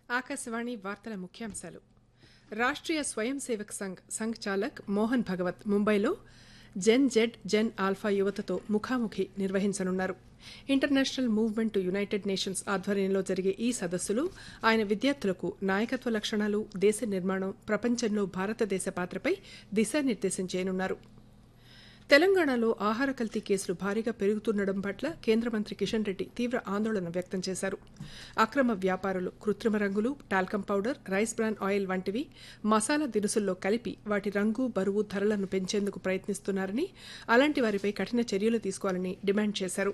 ఆకాశవాణి వార్తల ముఖ్యాంశాలు. రాష్ట్రీయ స్వయం సేవక్ సంఘ్ చాలక్ మోహన్ భగవత్ ముంబైలో జెన్ జెడ్ జెన్ ఆల్ఫా యువతతో ముఖాముఖి నిర్వహించనున్నారు. International movement to United nations ఆధ్వర్యంలో జరిగే ఈ సదస్సులో ఆయన విద్యార్థులకు నాయకత్వ లక్షణాలు, దేశ నిర్మాణం, ప్రపంచంలో భారతదేశ పాత్రపై దిశానిర్దేశం చేయనున్నారు. తెలంగాణలో ఆహార కల్తీ కేసులు భారీగా పెరుగుతుండడం పట్ల కేంద్ర మంత్రి కిషన్ రెడ్డి తీవ్ర ఆందోళన వ్యక్తం చేశారు. అక్రమ వ్యాపారులు కృత్రిమ రంగులు, talcum powder, rice bran oil వంటివి మసాలా దినుసుల్లో కలిపి వాటి రంగు, బరువు, ధరలను పెంచేందుకు ప్రయత్నిస్తున్నారని, అలాంటి వారిపై కఠిన చర్యలు తీసుకోవాలని డిమాండ్ చేశారు.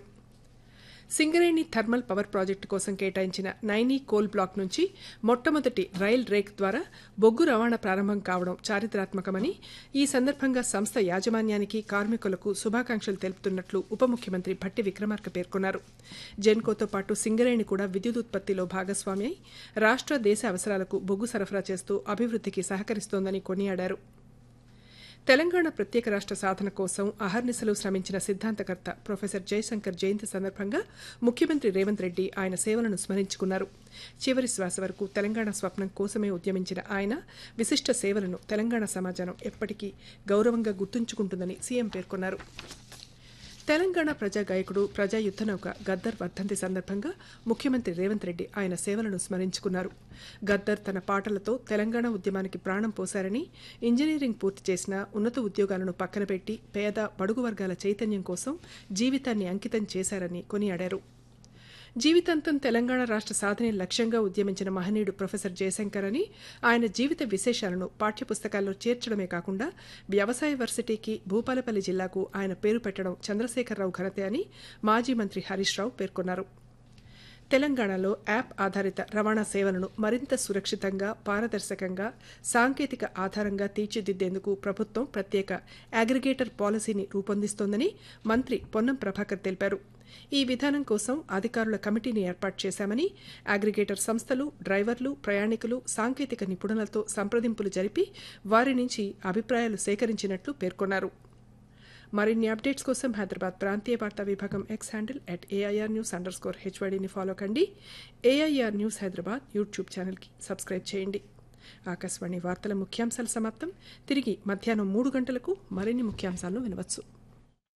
సింగరేణి థర్మల్ పవర్ ప్రాజెక్టు కోసం కేటాయించిన నైనీ కోల్ బ్లాక్ నుంచి మొట్టమొదటి రైల్ రేక్ ద్వారా బొగ్గు రవాణా ప్రారంభం కావడం చారిత్రాత్మకమని, ఈ సందర్భంగా సంస్థ యాజమాన్యానికి, కార్మికులకు శుభాకాంక్షలు తెలుపుతున్నట్లు ఉప ముఖ్యమంత్రి భట్టి విక్రమార్క పేర్కొన్నారు. జెన్కోతో పాటు సింగరేణి కూడా విద్యుత్ ఉత్పత్తిలో భాగస్వామి అయి రాష్ట్ర, దేశ అవసరాలకు బొగ్గు సరఫరా చేస్తూ అభివృద్ధికి సహకరిస్తోందని కొనియాడారు. తెలంగాణ ప్రత్యేక రాష్ట్ర సాధన కోసం అహర్నిశలు శ్రమించిన సిద్ధాంతకర్త ప్రొఫెసర్ జయశంకర్ జయంతి సందర్భంగా ముఖ్యమంత్రి రేవంత్ రెడ్డి ఆయన సేవలను స్మరించుకున్నారు. చివరి శ్వాస వరకు తెలంగాణ స్వప్నం కోసమే ఉద్యమించిన ఆయన విశిష్ట సేవలను తెలంగాణ సమాజం ఎప్పటికీ గౌరవంగా గుర్తుంచుకుంటుందని సీఎం పేర్కొన్నారు. తెలంగాణ ప్రజా గాయకుడు, ప్రజా యుద్ధనౌక గద్దర్ వర్ధంతి సందర్భంగా ముఖ్యమంత్రి రేవంత్ రెడ్డి ఆయన సేవలను స్మరించుకున్నారు. గద్దర్ తన పాటలతో తెలంగాణ ఉద్యమానికి ప్రాణం పోశారని, ఇంజనీరింగ్ పూర్తి చేసిన, ఉన్నత ఉద్యోగాలను పక్కనపెట్టి పేద, బడుగు వర్గాల చైతన్యం కోసం జీవితాన్ని అంకితం చేశారని కొనియాడారు. జీవితాంతం తెలంగాణ రాష్ట్ర సాధనే లక్ష్యంగా ఉద్యమించిన మహనీయుడు ప్రొఫెసర్ జయశంకర్ అని, ఆయన జీవిత విశేషాలను పాఠ్యపుస్తకాల్లో చేర్చడమే కాకుండా వ్యవసాయ వర్సిటీకి, భూపాలపల్లి జిల్లాకు ఆయన పేరు పెట్టడం చంద్రశేఖరరావు ఘనతే అని మాజీ మంత్రి హరీష్ రావు పేర్కొన్నారు. తెలంగాణలో యాప్ ఆధారిత రవాణా సేవలను మరింత సురక్షితంగా, పారదర్శకంగా, సాంకేతిక ఆధారంగా తీర్చిదిద్దేందుకు ప్రభుత్వం ప్రత్యేక అగ్రిగేటర్ పాలసీని రూపొందిస్తోందని మంత్రి పొన్నం ప్రభాకర్ తెలిపారు. ఈ విధానం కోసం అధికారుల కమిటీని ఏర్పాటు చేశామని, అగ్రిగేటర్ సంస్థలు, డ్రైవర్లు, ప్రయాణికులు, సాంకేతిక నిపుణులతో సంప్రదింపులు జరిపి వారి నుంచి అభిప్రాయాలు సేకరించినట్లు పేర్కొన్నారు. మరిన్ని అప్డేట్స్ కోసం హైదరాబాద్ ప్రాంతీయ వార్తా విభాగం ఎక్స్ హ్యాండిల్ @AIRnews_HYDని ఫాలో కండి. AIR న్యూస్ హైదరాబాద్ యూట్యూబ్ ఛానల్కి సబ్స్క్రైబ్ చేయండి. ఆకాశవాణి వార్తల ముఖ్యాంశాలు సమాప్తం. తిరిగి మధ్యాహ్నం 3 గంటలకు మరిన్ని ముఖ్యాంశాలను వినవచ్చు.